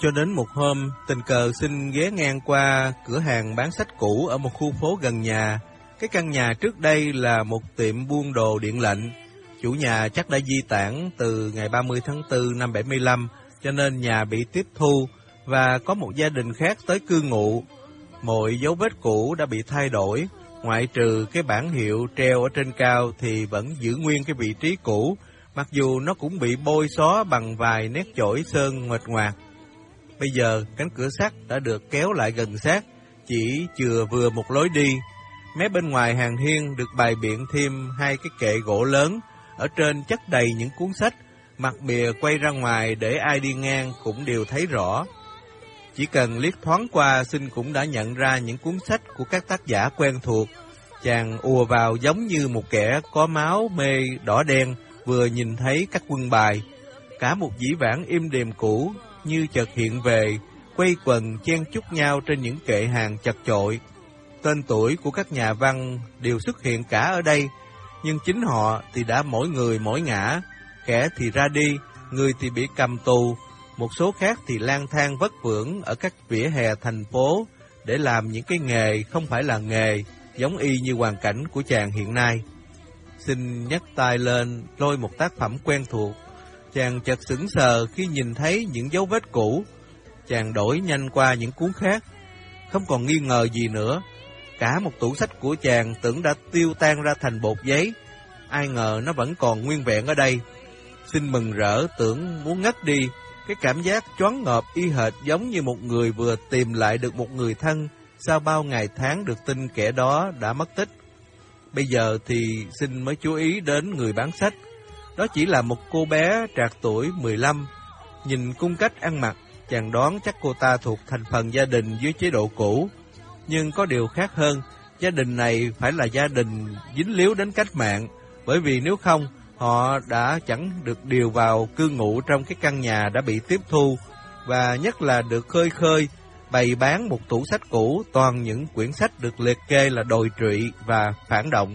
Cho đến một hôm, tình cờ xin ghé ngang qua cửa hàng bán sách cũ ở một khu phố gần nhà. Cái căn nhà trước đây là một tiệm buôn đồ điện lệnh. Chủ nhà chắc đã di tản từ ngày 30 tháng 4 năm 75, cho nên nhà bị tiếp thu và có một gia đình khác tới cư ngụ. Mọi dấu vết cũ đã bị thay đổi, ngoại trừ cái bảng hiệu treo ở trên cao thì vẫn giữ nguyên cái vị trí cũ, mặc dù nó cũng bị bôi xóa bằng vài nét chổi sơn nguệch ngoạc. Bây giờ cánh cửa sắt đã được kéo lại gần sát, chỉ chừa vừa một lối đi. Mé bên ngoài hàng hiên được bày biện thêm hai cái kệ gỗ lớn, ở trên chất đầy những cuốn sách, mặt bìa quay ra ngoài để ai đi ngang cũng đều thấy rõ. Chỉ cần liếc thoáng qua, Sinh cũng đã nhận ra những cuốn sách của các tác giả quen thuộc. Chàng ùa vào giống như một kẻ có máu mê đỏ đen, vừa nhìn thấy các quân bài. Cả một dĩ vãng im đềm cũ như chợt hiện về, quây quần chen chúc nhau trên những kệ hàng chật chội. Tên tuổi của các nhà văn đều xuất hiện cả ở đây, nhưng chính họ thì đã mỗi người mỗi ngã, kẻ thì ra đi, người thì bị cầm tù, một số khác thì lang thang vất vưởng ở các vỉa hè thành phố để làm những cái nghề không phải là nghề, giống y như hoàn cảnh của chàng hiện nay. Xin nhấc tay lên lôi một tác phẩm quen thuộc. Chàng chợt sững sờ khi nhìn thấy những dấu vết cũ. Chàng đổi nhanh qua những cuốn khác. Không còn nghi ngờ gì nữa. Cả một tủ sách của chàng tưởng đã tiêu tan ra thành bột giấy. Ai ngờ nó vẫn còn nguyên vẹn ở đây. Xin mừng rỡ tưởng muốn ngất đi. Cái cảm giác choáng ngợp y hệt giống như một người vừa tìm lại được một người thân sau bao ngày tháng được tin kẻ đó đã mất tích. Bây giờ thì Sinh mới chú ý đến người bán sách. Đó chỉ là một cô bé trạc tuổi 15. Nhìn cung cách ăn mặc, chàng đoán chắc cô ta thuộc thành phần gia đình dưới chế độ cũ. Nhưng có điều khác hơn, gia đình này phải là gia đình dính líu đến cách mạng, bởi vì nếu không, họ đã chẳng được điều vào cư ngụ trong cái căn nhà đã bị tiếp thu, và nhất là được khơi khơi bày bán một tủ sách cũ toàn những quyển sách được liệt kê là đồi trụy và phản động.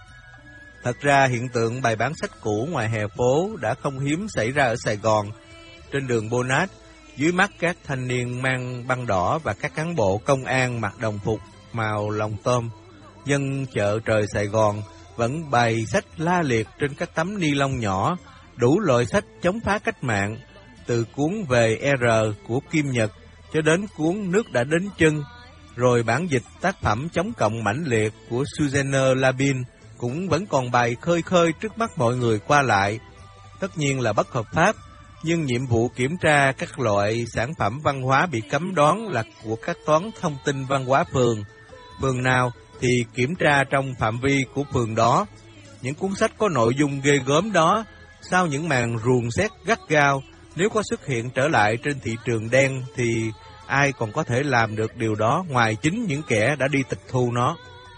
Thật ra hiện tượng bày bán sách cũ ngoài hè phố đã không hiếm xảy ra ở Sài Gòn. Trên đường Bonát, dưới mắt các thanh niên mang băng đỏ và các cán bộ công an mặc đồng phục màu lòng tôm, dân chợ trời Sài Gòn vẫn bày sách la liệt trên các tấm ni lông nhỏ, đủ loại sách chống phá cách mạng, từ cuốn về R của Kim Nhật cho đến cuốn Nước đã đến chân, rồi bản dịch tác phẩm chống cộng mãnh liệt của Suzanne Labin cũng vẫn còn bày khơi khơi trước mắt mọi người qua lại. Tất nhiên là bất hợp pháp, nhưng nhiệm vụ kiểm tra các loại sản phẩm văn hóa bị cấm đoán là của các toán thông tin văn hóa phường. Phường nào thì kiểm tra trong phạm vi của phường đó. Những cuốn sách có nội dung ghê gớm đó, sau những màn ruồng xét gắt gao, nếu có xuất hiện trở lại trên thị trường đen thì ai còn có thể làm được điều đó ngoài chính những kẻ đã đi tịch thu nó.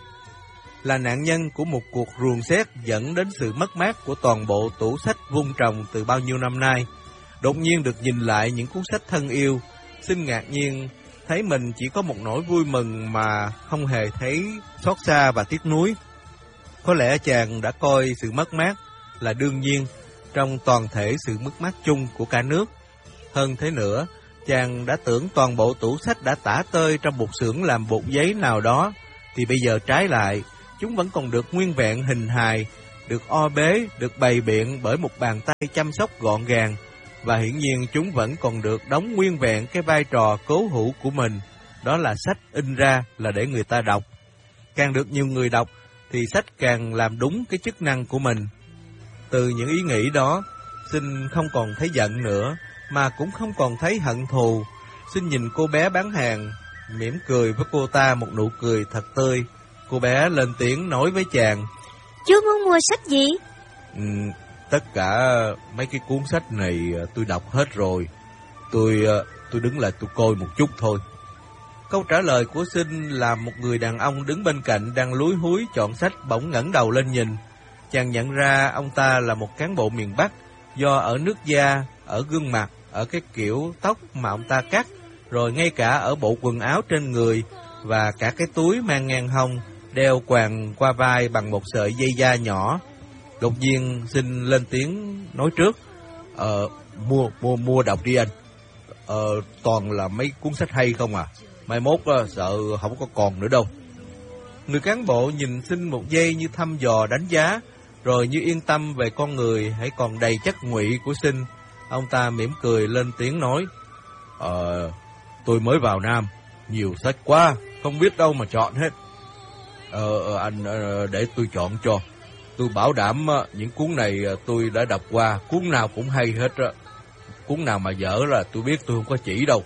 Là nạn nhân của một cuộc ruồng xét dẫn đến sự mất mát của toàn bộ tủ sách vun trồng từ bao nhiêu năm nay. Đột nhiên được nhìn lại những cuốn sách thân yêu, Xin ngạc nhiên thấy mình chỉ có một nỗi vui mừng mà không hề thấy xót xa và tiếc nuối. Có lẽ chàng đã coi sự mất mát là đương nhiên trong toàn thể sự mất mát chung của cả nước. Hơn thế nữa, chàng đã tưởng toàn bộ tủ sách đã tả tơi trong một xưởng làm bột giấy nào đó, thì bây giờ trái lại, chúng vẫn còn được nguyên vẹn hình hài, được o bế, được bày biện bởi một bàn tay chăm sóc gọn gàng, và hiển nhiên chúng vẫn còn được đóng nguyên vẹn cái vai trò cố hữu của mình, đó là sách in ra là để người ta đọc. Càng được nhiều người đọc, thì sách càng làm đúng cái chức năng của mình. Từ những ý nghĩ đó, Sinh không còn thấy giận nữa, mà cũng không còn thấy hận thù. Sinh nhìn cô bé bán hàng, mỉm cười với cô ta một nụ cười thật tươi. Cô bé lên tiếng nói với chàng: Chú muốn mua sách gì? Tất cả mấy cái cuốn sách này tôi đọc hết rồi. Tôi đứng lại tôi coi một chút thôi. Câu trả lời của Sinh làm một người đàn ông đứng bên cạnh đang lúi húi chọn sách bỗng ngẩng đầu lên nhìn. Chàng nhận ra ông ta là một cán bộ miền Bắc, do ở nước da, ở gương mặt, ở cái kiểu tóc mà ông ta cắt, rồi ngay cả ở bộ quần áo trên người và cả cái túi mang ngang hông, đeo quàng qua vai bằng một sợi dây da nhỏ. Đột nhiên Sinh lên tiếng nói trước: Mua đọc đi anh. Toàn là mấy cuốn sách hay không à. Mai mốt sợ không có còn nữa đâu. Người cán bộ nhìn Sinh một giây như thăm dò đánh giá, rồi như yên tâm về con người hãy còn đầy chất ngụy của Sinh. Ông ta mỉm cười lên tiếng nói, tôi mới vào Nam, nhiều sách quá, không biết đâu mà chọn hết. Anh để tôi chọn cho. Tôi bảo đảm những cuốn này tôi đã đọc qua, cuốn nào cũng hay hết. Cuốn nào mà dở là tôi biết, tôi không có chỉ đâu.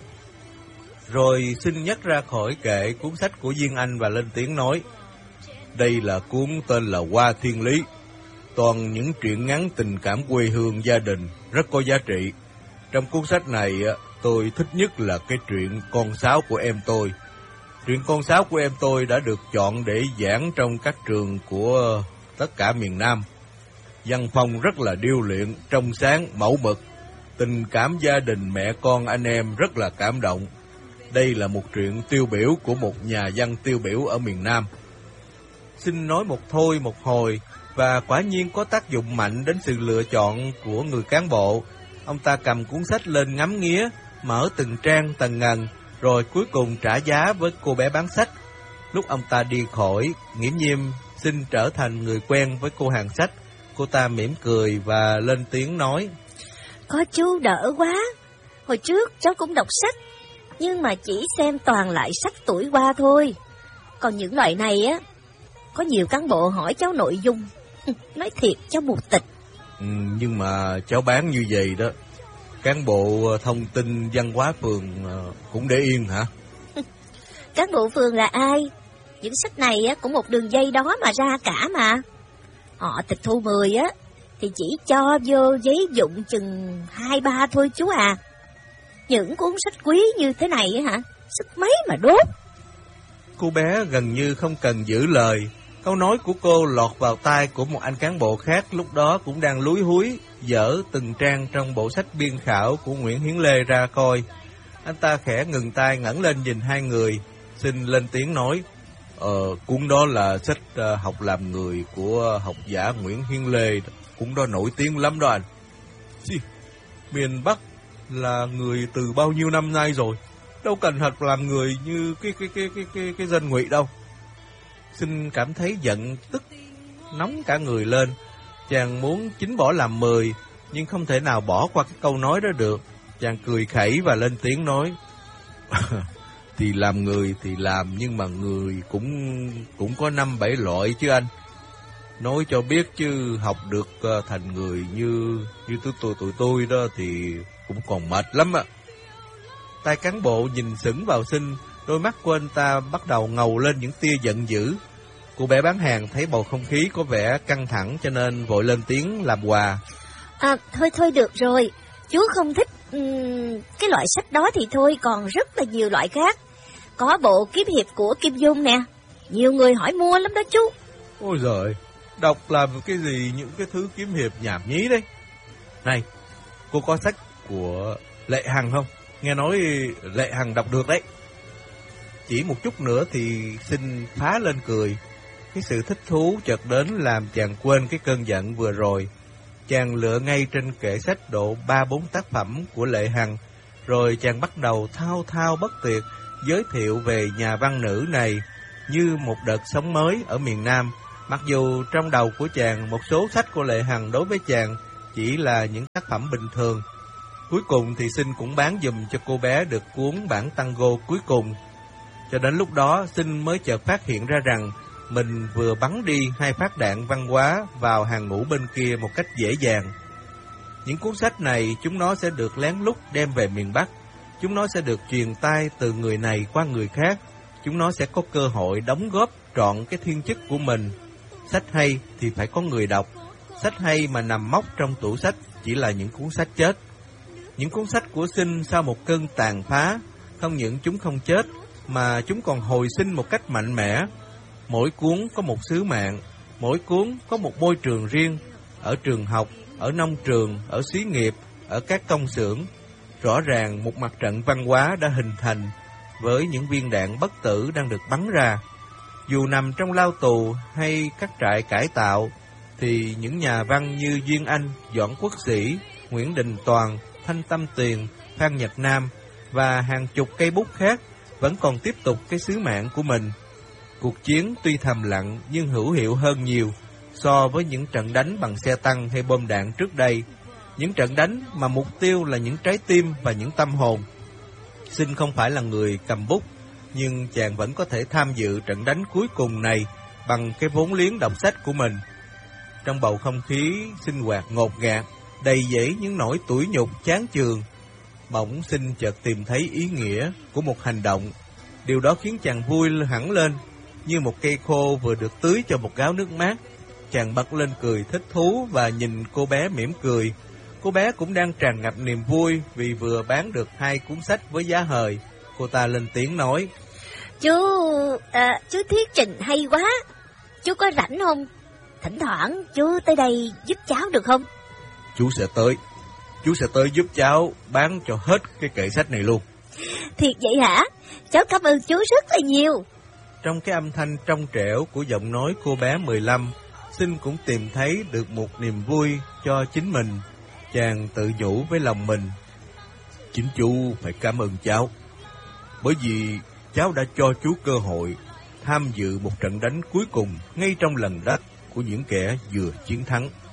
Rồi Sinh nhắc ra khỏi kệ cuốn sách của Duyên Anh và lên tiếng nói, đây là cuốn tên là Hoa Thiên Lý. Toàn những truyện ngắn tình cảm quê hương gia đình, rất có giá trị. Trong cuốn sách này, tôi thích nhất là cái truyện Con Sáo của em tôi. Truyện Con Sáo của em tôi đã được chọn để giảng trong các trường của tất cả miền Nam. Văn phong rất là điêu luyện, trong sáng, mẫu mực. Tình cảm gia đình mẹ con anh em rất là cảm động. Đây là một truyện tiêu biểu của một nhà văn tiêu biểu ở miền Nam. Sinh nói một thôi một hồi, và quả nhiên có tác dụng mạnh đến sự lựa chọn của người cán bộ. Ông ta cầm cuốn sách lên ngắm nghía, mở từng trang từng ngần, rồi cuối cùng trả giá với cô bé bán sách. Lúc ông ta đi khỏi, nghiễm nhiên Sinh trở thành người quen với cô hàng sách. Cô ta mỉm cười và lên tiếng nói, có chú đỡ quá. Hồi trước cháu cũng đọc sách, nhưng mà chỉ xem toàn lại sách tuổi qua thôi. Còn những loại này á, có nhiều cán bộ hỏi cháu nội dung. Nói thiệt cháu mù tịch. Nhưng mà cháu bán như vậy đó, cán bộ thông tin văn hóa phường cũng để yên hả? Cán bộ phường là ai? Những sách này á, cũng một đường dây đó mà ra cả mà. Họ tịch thu 10 á, thì chỉ cho vô giấy dụng chừng 2-3 thôi chú à. Những cuốn sách quý như thế này á hả, sức mấy mà đốt. Cô bé gần như không cần giữ lời. Câu nói của cô lọt vào tai của một anh cán bộ khác, lúc đó cũng đang lúi húi dở từng trang trong bộ sách biên khảo của Nguyễn Hiến Lê ra coi. Anh ta khẽ ngừng tay ngẩng lên nhìn hai người, xin lên tiếng nói, cuốn đó là sách học làm người của học giả Nguyễn Hiến Lê, cuốn đó nổi tiếng lắm đó anh. Miền Bắc là người từ bao nhiêu năm nay rồi, đâu cần học làm người như cái dân Ngụy đâu. Sinh cảm thấy giận tức, nóng cả người lên. Chàng muốn chính bỏ làm 10, nhưng không thể nào bỏ qua cái câu nói đó được. Chàng cười khẩy và lên tiếng nói, thì làm người thì làm, nhưng mà người cũng có 5-7 loại chứ anh. Nói cho biết chứ học được thành người như tụi tôi đó thì cũng còn mệt lắm ạ. Tay cán bộ nhìn sững vào Sinh, đôi mắt của anh ta bắt đầu ngầu lên những tia giận dữ. Cô bé bán hàng thấy bầu không khí có vẻ căng thẳng cho nên vội lên tiếng làm quà. Thôi được rồi, chú không thích cái loại sách đó thì thôi, còn rất là nhiều loại khác. Có bộ kiếm hiệp của Kim Dung nè, nhiều người hỏi mua lắm đó chú. Ôi giời, đọc làm cái gì những cái thứ kiếm hiệp nhảm nhí đấy. Này, cô có sách của Lệ Hằng không? Nghe nói Lệ Hằng đọc được đấy. Chỉ một chút nữa thì Sinh phá lên cười. Cái sự thích thú chợt đến làm chàng quên cái cơn giận vừa rồi. Chàng lựa ngay trên kệ sách độ 3-4 tác phẩm của Lệ Hằng, rồi chàng bắt đầu thao thao bất tuyệt giới thiệu về nhà văn nữ này như một đợt sống mới ở miền Nam. Mặc dù trong đầu của chàng, một số sách của Lệ Hằng đối với chàng chỉ là những tác phẩm bình thường. Cuối cùng thì Sinh cũng bán giùm cho cô bé được cuốn bản tango cuối cùng. Cho đến lúc đó, Sinh mới chợt phát hiện ra rằng mình vừa bắn đi 2 phát đạn văn hóa vào hàng ngũ bên kia một cách dễ dàng. Những cuốn sách này chúng nó sẽ được lén lút đem về miền Bắc. Chúng nó sẽ được truyền tai từ người này qua người khác. Chúng nó sẽ có cơ hội đóng góp trọn cái thiên chức của mình. Sách hay thì phải có người đọc. Sách hay mà nằm móc trong tủ sách chỉ là những cuốn sách chết. Những cuốn sách của Sinh sau một cơn tàn phá, không những chúng không chết, mà chúng còn hồi sinh một cách mạnh mẽ. Mỗi cuốn có một sứ mạng, mỗi cuốn có một môi trường riêng, ở trường học, ở nông trường, ở xí nghiệp, ở các công xưởng. Rõ ràng một mặt trận văn hóa đã hình thành với những viên đạn bất tử đang được bắn ra. Dù nằm trong lao tù hay các trại cải tạo, thì những nhà văn như Duyên Anh, Doãn Quốc Sĩ, Nguyễn Đình Toàn, Thanh Tâm Tuyền, Phan Nhật Nam và hàng chục cây bút khác vẫn còn tiếp tục cái sứ mạng của mình. Cuộc chiến tuy thầm lặng nhưng hữu hiệu hơn nhiều so với những trận đánh bằng xe tăng hay bom đạn trước đây, những trận đánh mà mục tiêu là những trái tim và những tâm hồn. Sinh không phải là người cầm bút, nhưng chàng vẫn có thể tham dự trận đánh cuối cùng này bằng cái vốn liếng đọc sách của mình. Trong bầu không khí sinh hoạt ngột ngạt, đầy dẫy những nỗi tủi nhục chán chường, bỗng Sinh chợt tìm thấy ý nghĩa của một hành động. Điều đó khiến chàng vui hẳn lên, như một cây khô vừa được tưới cho một gáo nước mát. Chàng bật lên cười thích thú và nhìn cô bé mỉm cười. Cô bé cũng đang tràn ngập niềm vui vì vừa bán được 2 cuốn sách với giá hời. Cô ta lên tiếng nói: Chú thuyết trình hay quá. Chú có rảnh không? Thỉnh thoảng chú tới đây giúp cháu được không? Chú sẽ tới. Chú sẽ tới giúp cháu bán cho hết cái kệ sách này luôn. Thiệt vậy hả? Cháu cảm ơn chú rất là nhiều. Trong cái âm thanh trong trẻo của giọng nói cô bé 15, Sinh cũng tìm thấy được một niềm vui cho chính mình. Chàng tự nhủ với lòng mình: chính chú phải cảm ơn cháu, bởi vì cháu đã cho chú cơ hội tham dự một trận đánh cuối cùng ngay trong lần đất của những kẻ vừa chiến thắng.